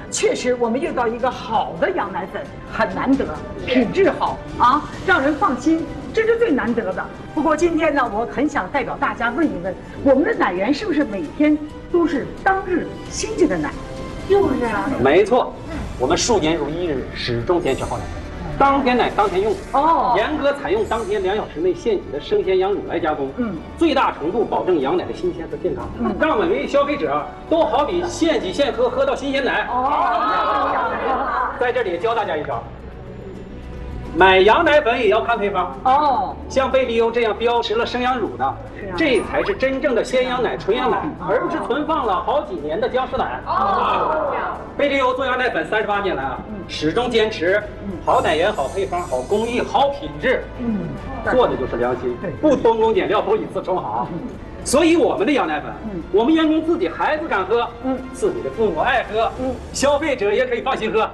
确实我们遇到一个好的羊奶粉很难得，品质好啊，让人放心，这是最难得的。不过今天呢，我很想代表大家问一问，我们的奶源是不是每天都是当日新鲜的奶？ 就是啊， 没错，我们数年如一日，始终坚持好奶。当天奶当天用哦，严格采用当天2小时内现挤的生鲜羊乳来加工，最大程度保证羊奶的新鲜和健康，让每位消费者都好比现挤现喝，喝到新鲜奶。哦，在这里教大家一招，买羊奶粉也要看配方哦，像贝利优这样标识了生羊乳的，这才是真正的鲜羊奶、纯羊奶，而不是存放了好几年的僵尸奶。哦，贝利优做羊奶粉38年来啊，始终坚持好奶源、好配方、好工艺、好品质，做的就是良心，不偷工减料，不以次充好。所以我们的羊奶粉，我们员工自己孩子敢喝，自己的父母爱喝，消费者也可以放心喝。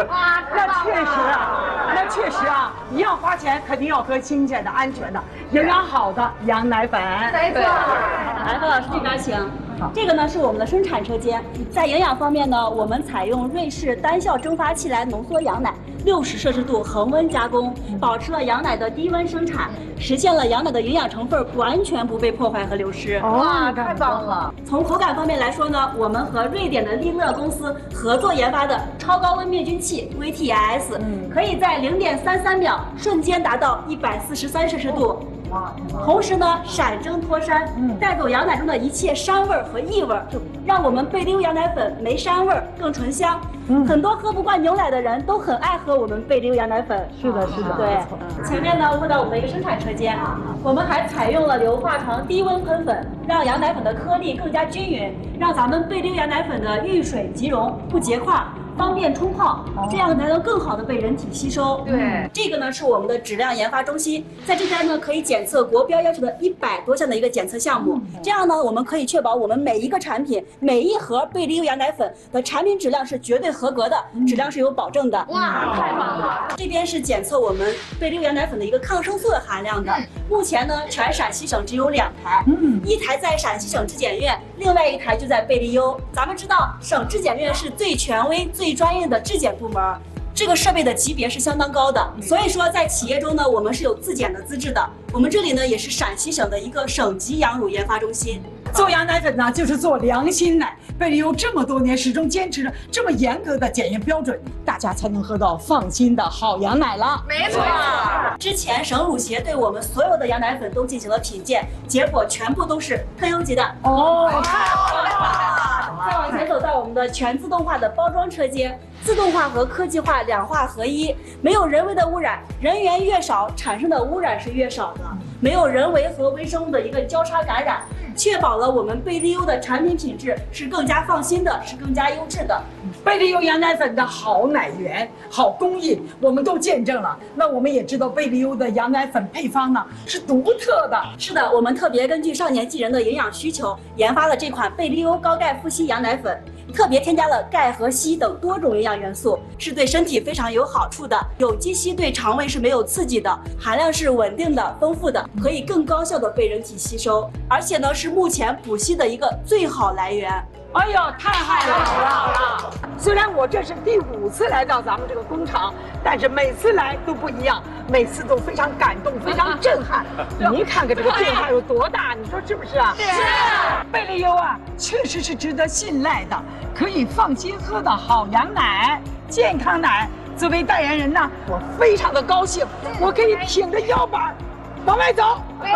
那确实啊，一样花钱，肯定要喝新鲜的、安全的、营养好的羊奶粉。 没错。 来，范老师这边请。这个呢是我们的生产车间，在营养方面呢，我们采用瑞士单效蒸发器来浓缩羊奶，60摄氏度恒温加工，保持了羊奶的低温生产，实现了羊奶的营养成分完全不被破坏和流失。 哇，太棒了！ 从口感方面来说呢，我们和瑞典的利乐公司合作研发的超高温灭菌器 VTS，可以在0.33秒瞬间达到143摄氏度。同时呢，闪蒸脱膻，带走羊奶中的一切膻味和异味，让我们贝利优羊奶粉没膻味，更醇香。很多喝不惯牛奶的人都很爱喝我们贝利优羊奶粉。 是的。 对，前面呢，问到我们的一个生产车间，我们还采用了硫化糖低温喷粉，让羊奶粉的颗粒更加均匀，让咱们贝利优羊奶粉的遇水即溶，不结块。方便冲泡，这样才能更好的被人体吸收。 对， 这个呢是我们的质量研发中心，在这边呢可以检测国标要求的100多项的一个检测项目。这样呢，我们可以确保我们每一个产品、每一盒贝利优羊奶粉的产品质量是绝对合格的，质量是有保证的。 哇，太棒了！ 这边是检测我们贝利优羊奶粉的一个抗生素的含量的。目前呢，全陕西省只有2台，一台在陕西省质检院，另外1台就在贝利优。咱们知道，省质检院是最权威、最专业的质检部门，这个设备的级别是相当高的，所以说在企业中呢，我们是有自检的资质的。我们这里呢也是陕西省的一个省级羊乳研发中心。 做羊奶粉呢，就是做良心奶。贝利优这么多年始终坚持着这么严格的检验标准，大家才能喝到放心的好羊奶了。 没错。 之前省乳协对我们所有的羊奶粉都进行了品鉴，结果全部都是特优级的。 哦， 太好了！再往前走到我们的全自动化的包装车间，自动化和科技化2化合一，没有人为的污染，人员越少，产生的污染是越少的，没有人为和微生物的一个交叉感染，确保了我们贝利优的产品品质是更加放心的，是更加优质的。 贝利优羊奶粉的好奶源、好工艺，我们都见证了。那我们也知道贝利优的羊奶粉配方呢是独特的。 是的，我们特别根据少年纪人的营养需求，研发了这款贝利优高钙富硒羊奶粉，特别添加了钙和硒等多种营养元素，是对身体非常有好处的。有机硒对肠胃是没有刺激的，含量是稳定的、丰富的，可以更高效的被人体吸收，而且呢是目前补硒的一个最好来源。 哎呦，太好了！虽然我这是第5次来到咱们这个工厂，但是每次来都不一样，每次都非常感动，非常震撼。您看看这个变化有多大，你说是不是啊？ 是。 贝利优啊，确实是值得信赖的，可以放心喝的好羊奶、健康奶。作为代言人呢，我非常的高兴，我可以挺着腰板往外走。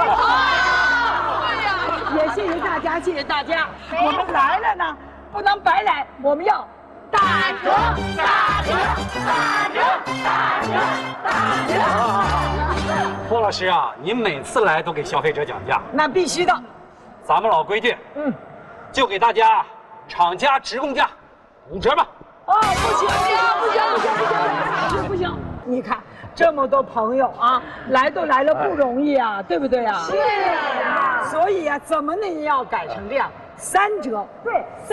也谢谢大家，谢谢大家。我们来了呢，不能白来，我们要打折，打折，打折，打折，打折。 霍老师啊，您每次来都给消费者讲价， 那必须的。 咱们老规矩，就给大家厂家直供价5折吧。 哦，不行，你看这么多朋友啊，来都来了不容易啊，对不对啊？ 是啊。 所以啊，怎么呢也要改成这样，3折。对，3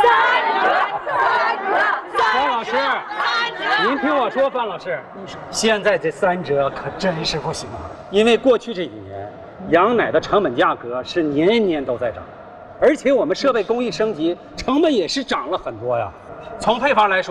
折。 范老师，您听我说，范老师，现在这3折可真是不行啊，因为过去这几年，羊奶的成本价格是年年都在涨，而且我们设备工艺升级，成本也是涨了很多呀。从配方来说。